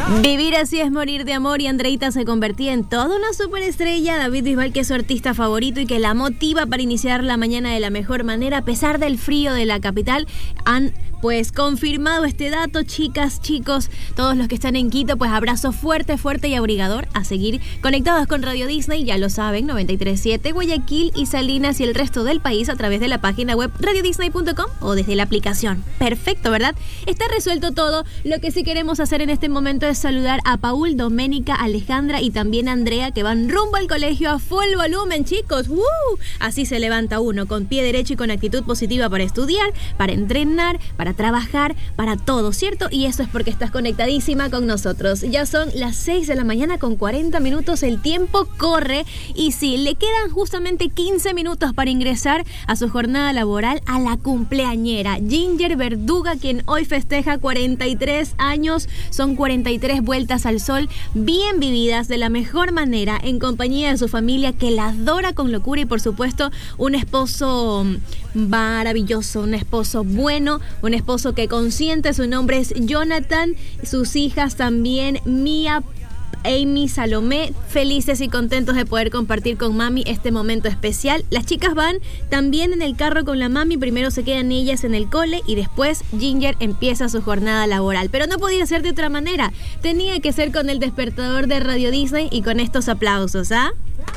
Vivir así es morir de amor, y Andreita se convertía en toda una superestrella. David Bisbal, que es su artista favorito y que la motiva para iniciar la mañana de la mejor manera a pesar del frío de la capital, han pues confirmado este dato. Chicas, chicos, todos los que están en Quito, pues abrazo fuerte, fuerte y abrigador, a seguir conectados con Radio Disney, ya lo saben, 93.7 Guayaquil y Salinas y el resto del país a través de la página web radiodisney.com o desde la aplicación. Perfecto, ¿verdad? Está resuelto todo. Lo que sí queremos hacer en este momento es saludar a Paul, Doménica, Alejandra y también a Andrea, que van rumbo al colegio a full volumen, chicos. Así se levanta uno, con pie derecho y con actitud positiva para estudiar, para entrenar, para trabajar, para todo, ¿cierto? Y eso es porque estás conectadísima con nosotros. Ya son las 6 de la mañana con 40 minutos, el tiempo corre y sí, le quedan justamente 15 minutos para ingresar a su jornada laboral a la cumpleañera Ginger Verduga, quien hoy festeja 43 años, son 43 vueltas al sol, bien vividas de la mejor manera, en compañía de su familia que la adora con locura y por supuesto un esposo maravilloso, un esposo bueno, un esposo que consiente. Su nombre es Jonathan, sus hijas también, Mía, Amy, Salomé, felices y contentos de poder compartir con mami este momento especial. Las chicas van también en el carro con la mami, primero se quedan ellas en el cole y después Ginger empieza su jornada laboral. Pero no podía ser de otra manera, tenía que ser con el despertador de Radio Disney y con estos aplausos, ¿ah?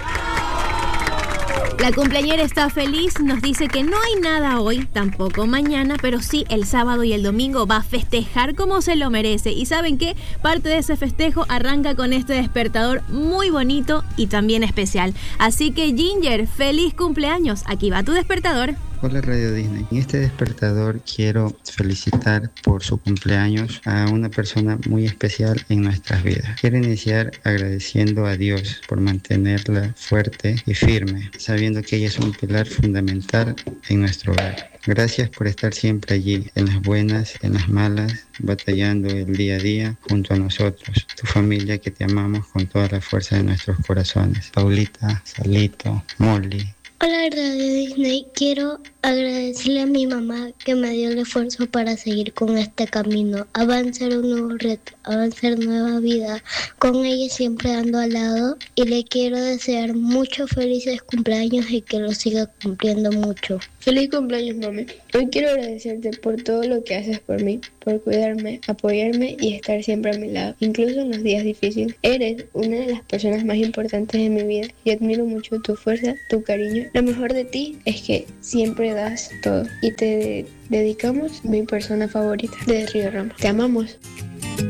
La cumpleañera está feliz, nos dice que no hay nada hoy, tampoco mañana, pero sí el sábado y el domingo va a festejar como se lo merece. ¿Y saben qué? Parte de ese festejo arranca con este despertador muy bonito y también especial. Así que Ginger, feliz cumpleaños, aquí va tu despertador. Hola Radio Disney, en este despertador quiero felicitar por su cumpleaños a una persona muy especial en nuestras vidas. Quiero iniciar agradeciendo a Dios por mantenerla fuerte y firme, sabiendo que ella es un pilar fundamental en nuestro hogar. Gracias por estar siempre allí, en las buenas, en las malas, batallando el día a día junto a nosotros, tu familia que te amamos con toda la fuerza de nuestros corazones. Paulita, Salito, Molly. Hola Radio Disney, quiero agradecerle a mi mamá que me dio el esfuerzo para seguir con este camino, avanzar un nuevo reto, avanzar nueva vida, con ella siempre ando al lado, y le quiero desear muchos felices cumpleaños y que lo siga cumpliendo mucho. Feliz cumpleaños, mami. Hoy quiero agradecerte por todo lo que haces por mí, por cuidarme, apoyarme y estar siempre a mi lado, incluso en los días difíciles. Eres una de las personas más importantes de mi vida y admiro mucho tu fuerza, tu cariño. Lo mejor de ti es que siempre das todo y te dedicamos mi persona favorita de Río Ramos. Te amamos.